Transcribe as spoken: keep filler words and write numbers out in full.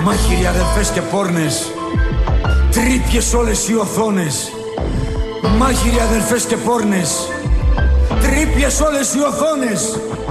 Μάχηροι αδελφές και πόρνες, τρύπιες όλες οι οθόνες. Μάχηροι αδελφές και πόρνες, τρύπιες όλες οι οθόνες.